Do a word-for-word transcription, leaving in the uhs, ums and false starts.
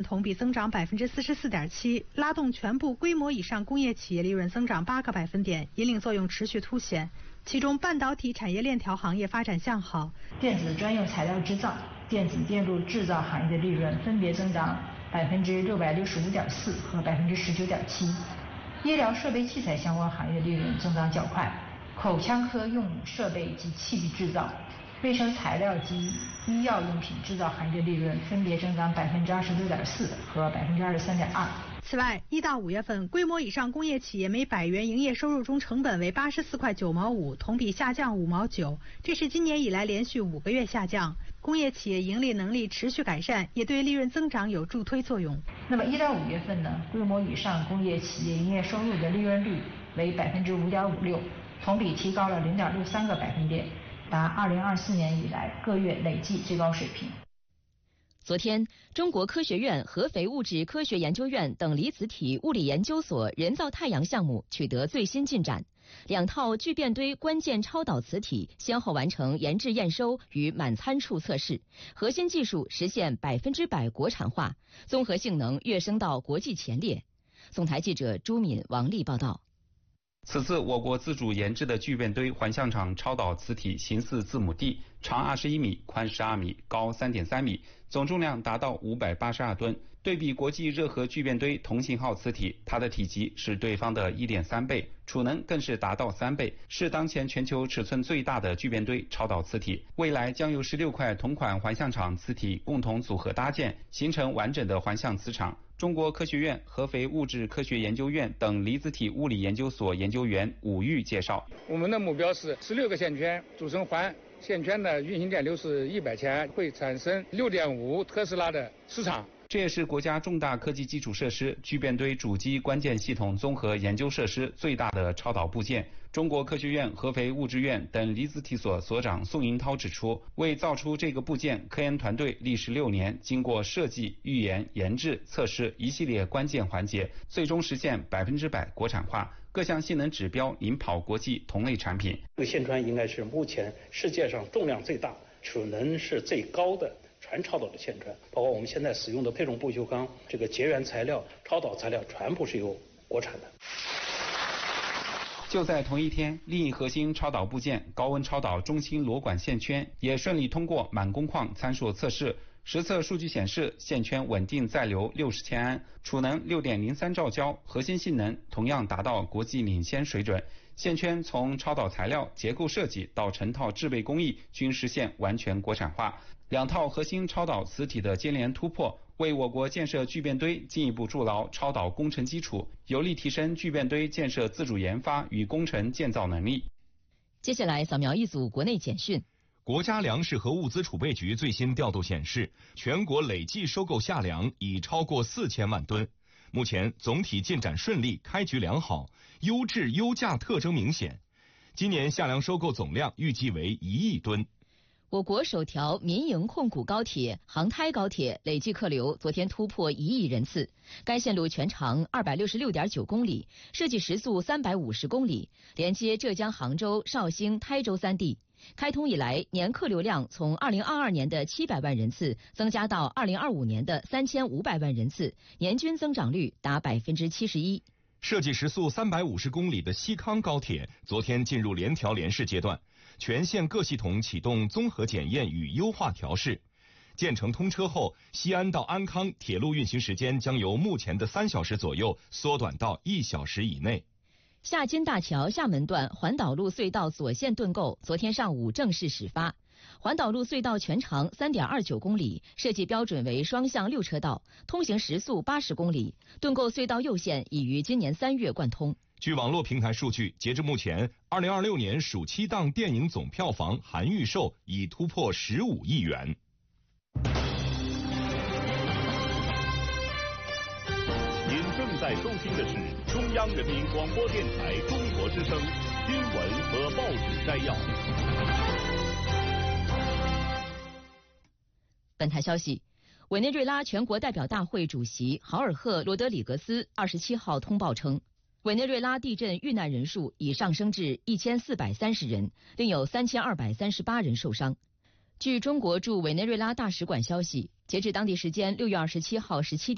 同比增长百分之四十四点七，拉动全部规模以上工业企业利润增长八个百分点，引领作用持续凸显。其中，半导体产业链条行业发展向好， 电子专用材料制造、电子电路制造行业的利润分别增长百分之六百六十五点四和百分之十九点七。医疗设备器材相关行业利润增长较快，口腔科用设备及器具制造、卫生材料及医药用品制造行业的利润分别增长百分之二十六点四和百分之二十三点二。 此外，一到五月份，规模以上工业企业每百元营业收入中成本为八十四块九毛五，同比下降五毛九，这是今年以来连续五个月下降。工业企业盈利能力持续改善，也对利润增长有助推作用。 那么一到五月份呢，规模以上工业企业营业收入的利润率为百分之五点五六，同比提高了零点六三个百分点，达二零二四年以来各月累计最高水平。 昨天，中国科学院合肥物质科学研究院等离子体物理研究所人造太阳项目取得最新进展，两套聚变堆关键超导磁体先后完成研制验收与满参数测试，核心技术实现百分之百国产化，综合性能跃升到国际前列。总台记者朱敏、王丽报道。 此次我国自主研制的聚变堆环相场超导磁体形似字母 D， 长二十一米，宽十二米，高三点三米，总重量达到五百八十二吨。对比国际热核聚变堆同型号磁体，它的体积是对方的 一点三倍，储能更是达到三倍，是当前全球尺寸最大的聚变堆超导磁体。未来将有十六块同款环相场磁体共同组合搭建，形成完整的环相磁场。中国科学院合肥物质科学研究院等离子体物理研究所研究员武玉介绍， 我们的目标是十六个线圈组成环，线圈的运行电流是一百千，会产生六点五特斯拉的磁场。 这也是国家重大科技基础设施聚变堆主机关键系统综合研究设施最大的超导部件。中国科学院合肥物质院等离子体所所长宋银涛指出，为造出这个部件，科研团队历时六年，经过设计、预研、研制、测试一系列关键环节，最终实现百分之百国产化，各项性能指标领跑国际同类产品。 这个线圈应该是目前世界上重量最大、储能是最高的全超导的线圈，包括我们现在使用的配重不锈钢这个结缘材料、超导材料全部是由国产的。 就在同一天，另一核心超导部件高温超导中心螺管线圈也顺利通过满工况参数测试。实测数据显示，线圈稳定载流六十千安，储能 六点零三兆焦，核心性能同样达到国际领先水准。线圈从超导材料、结构设计到成套制备工艺均实现完全国产化。两套核心超导磁体的接连突破，为我国建设聚变堆进一步筑牢超导工程基础，有力提升聚变堆建设自主研发与工程建造能力。 接下来扫描一组国内简讯。 国家粮食和物资储备局最新调度显示，全国累计收购夏粮已超过四千万吨，目前总体进展顺利，开局良好，优质优价特征明显。今年夏粮收购总量预计为一亿吨。 我国首条民营控股高铁杭台高铁累计客流昨天突破一亿人次，该线路全长二百六十六点九公里，设计时速三百五十公里，连接浙江杭州、绍兴、台州三地。开通以来，年客流量从二零二二年的七百万人次增加到二零二五年的三千五百万人次，年均增长率达百分之七十一。 设计时速三百五十公里的西康高铁昨天进入联调联试阶段，全线各系统启动综合检验与优化调试。建成通车后，西安到安康铁路运行时间将由目前的三小时左右缩短到一小时以内。 厦金大桥厦门段环岛路隧道左线盾构昨天上午正式始发。环岛路隧道全长 三点二九公里，设计标准为双向六车道，通行时速八十公里。盾构隧道右线已于今年三月贯通。 据网络平台数据，截至目前，二零二六年暑期档电影总票房含预售已突破十五亿元。 您正在收听的是中央人民广播电台中国之声新闻和报纸摘要。 本台消息，委内瑞拉全国代表大会主席豪尔赫·罗德里格斯二十七号通报称，委内瑞拉地震遇难人数已上升至一千四百三十人，另有三千二百三十八人受伤。据中国驻委内瑞拉大使馆消息，截至当地时间六月二十七号十七点。